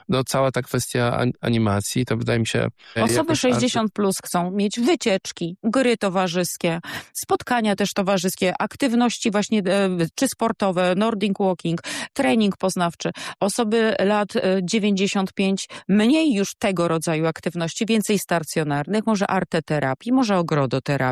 no cała ta kwestia animacji, to wydaje mi się... Osoby 60 plus chcą mieć wycieczki, gry towarzyskie, spotkania też towarzyskie, aktywności właśnie czy sportowe, Nordic Walking, trening poznawczy. Osoby lat 95 mniej już tego rodzaju aktywności, więcej stacjonarnych, może arteterapii, może ogrodoterapii.